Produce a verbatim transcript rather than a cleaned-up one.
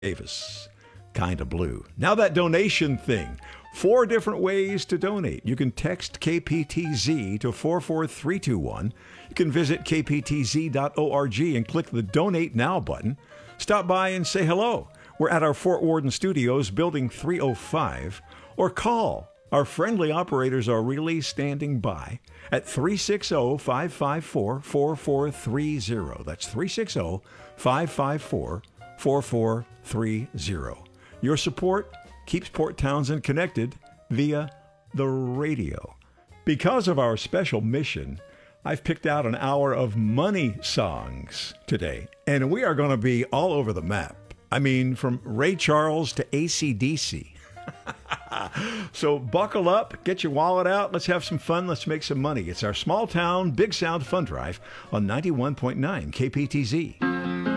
Davis, Kinda Blue. Now that donation thing. Four different ways to donate. You can text K P T Z to four four three two one. You can visit k p t z dot org and click the Donate Now button. Stop by and say hello. We're at our Fort Worden studios, building three oh five. Or call. Our friendly operators are really standing by at three six zero, five five four, four four three zero. That's three six zero, five five four, four four three zero. Your support keeps Port Townsend connected via the radio. Because of our special mission, I've picked out an hour of money songs today, and we are going to be all over the map. I mean, from Ray Charles to A C D C. So buckle up, get your wallet out, let's have some fun, let's make some money. It's our small town, big sound fun drive on ninety-one point nine K P T Z.